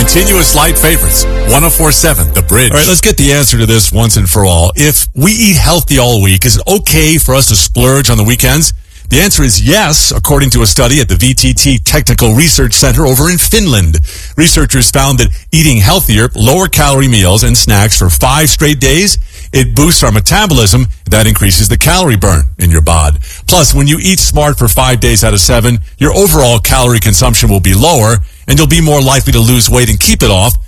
continuous light favorites. 104.7 The Bridge. All right, let's get the answer to this once and for all. If we eat healthy all week, is it okay for us to splurge on the weekends? The answer is yes, according to a study at the VTT Technical Research Center over in Finland. Researchers found that eating healthier, lower-calorie meals and snacks for 5 straight days, it boosts our metabolism. That increases the calorie burn in your bod. Plus, when you eat smart for 5 days out of 7, your overall calorie consumption will be lower, and you'll be more likely to lose weight and keep it off